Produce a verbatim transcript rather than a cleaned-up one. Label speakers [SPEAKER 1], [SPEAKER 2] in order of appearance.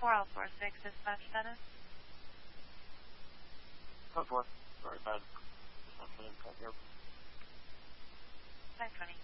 [SPEAKER 1] four oh four six, dispatch status.
[SPEAKER 2] Code four. Sorry, bad. Just not for impact here.
[SPEAKER 1] five twenty.